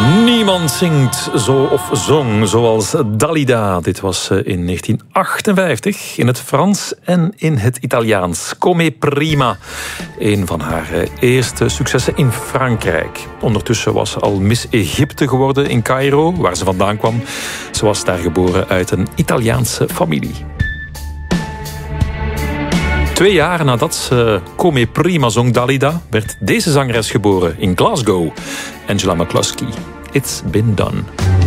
Niemand zingt zo of zong zoals Dalida. Dit was in 1958 in het Frans en in het Italiaans. Come prima. Een van haar eerste successen in Frankrijk. Ondertussen was ze al Miss Egypte geworden in Cairo, waar ze vandaan kwam. Ze was daar geboren uit een Italiaanse familie. 2 jaar nadat ze Come prima zong Dalida, werd deze zangeres geboren in Glasgow. Angela McCluskey. It's been done.